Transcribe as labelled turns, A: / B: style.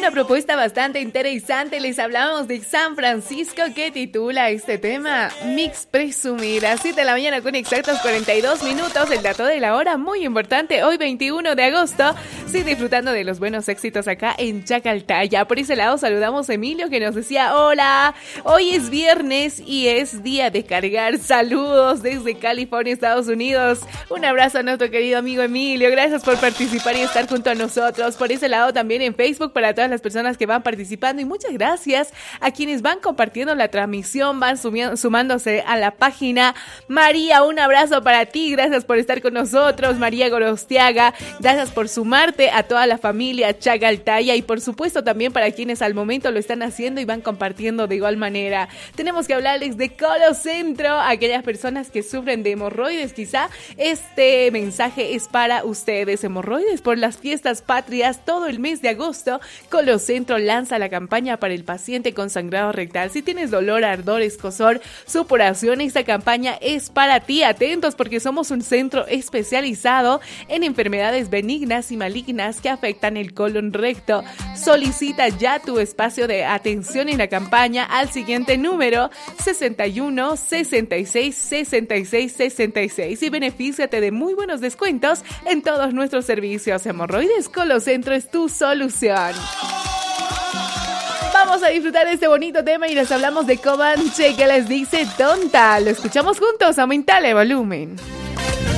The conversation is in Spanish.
A: una propuesta bastante interesante. Les hablamos de San Francisco, que titula este tema Mix Presumir. A 7 de la mañana con exactos 42 minutos. El dato de la hora muy importante. Hoy 21 de agosto. Sí, disfrutando de los buenos éxitos acá en Chacaltaya. Por ese lado saludamos a Emilio, que nos decía: hola, hoy es viernes y es día de cargar. Saludos desde California, Estados Unidos. Un abrazo a nuestro querido amigo Emilio. Gracias por participar y estar junto a nosotros. Por ese lado también en Facebook para todas las personas que van participando, y muchas gracias a quienes van compartiendo la transmisión, van sumándose a la página. María, un abrazo para ti, gracias por estar con nosotros. María Gorostiaga, gracias por sumarte a toda la familia Chacaltaya, y por supuesto también para quienes al momento lo están haciendo y van compartiendo de igual manera. Tenemos que hablarles de Colocentro, aquellas personas que sufren de hemorroides. Quizá este mensaje es para ustedes. Hemorroides por las fiestas patrias, todo el mes de agosto, Colocentro lanza la campaña para el paciente con sangrado rectal. Si tienes dolor, ardor, escozor, supuración, esta campaña es para ti. Atentos, porque somos un centro especializado en enfermedades benignas y malignas que afectan el colon recto. Solicita ya tu espacio de atención en la campaña al siguiente número: 61 66 66 66, y benefíciate de muy buenos descuentos en todos nuestros servicios. Hemorroides, Colocentro es tu solución. Vamos a disfrutar de este bonito tema y les hablamos de Comanche, que les dice tonta. Lo escuchamos juntos, aumentale volumen.